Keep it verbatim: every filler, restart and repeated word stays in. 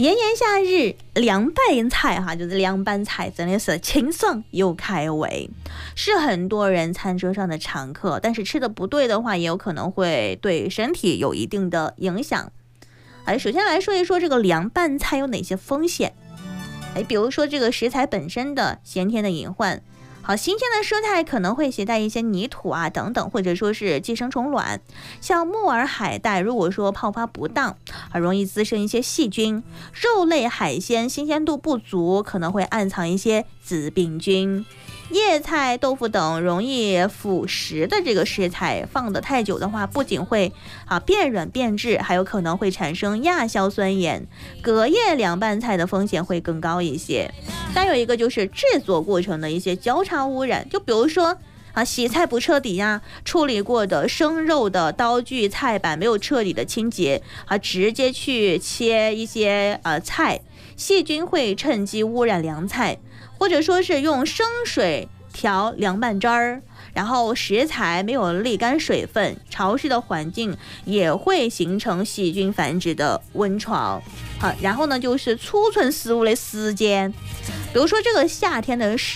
炎炎夏日，凉拌菜哈，就是凉拌菜真的是清爽又开胃，是很多人餐桌上的常客。但是吃的不对的话，也有可能会对身体有一定的影响。哎，首先来说一说这个凉拌菜有哪些风险。哎，比如说这个食材本身的先天的隐患。好，新鲜的蔬菜可能会携带一些泥土啊等等，或者说是寄生虫卵，像木耳、海带，如果说泡发不当，很容易滋生一些细菌。肉类、海鲜新鲜度不足，可能会暗藏一些致病菌。叶菜、豆腐等容易腐蚀的这个食材，放得太久的话，不仅会啊变软变质，还有可能会产生亚硝酸盐。隔夜凉拌菜的风险会更高一些。再有一个就是制作过程的一些交叉污染，就比如说啊洗菜不彻底呀，处理过的生肉的刀具、菜板没有彻底的清洁啊，直接去切一些呃菜，细菌会趁机污染凉菜。或者说是用生水调凉拌汁儿，然后食材没有沥干水分，潮湿的环境也会形成细菌繁殖的温床。好，然后呢就是储存食物的时间，比如说这个夏天的